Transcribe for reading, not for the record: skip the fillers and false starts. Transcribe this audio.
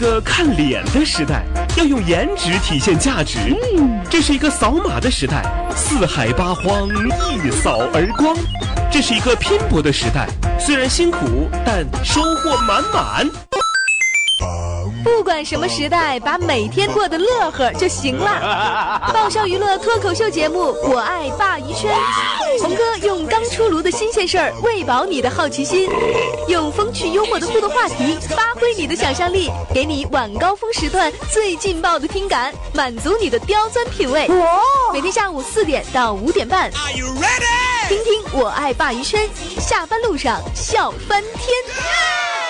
个看脸的时代，要用颜值体现价值。这是一个扫码的时代，四海八荒一扫而光。这是一个拼搏的时代，虽然辛苦，但收获满满。 不管什么时代，把每天过得乐呵就行了。爆笑娱乐脱口秀节目《我爱鲅鱼圈》，红哥用刚出炉的新鲜事儿喂饱你的好奇心，用风趣幽默的互动话题发挥你的想象力，给你晚高峰时段最劲爆的听感，满足你的刁钻品味。每天下午4点到5点半，听听《我爱鲅鱼圈》，下班路上笑翻天。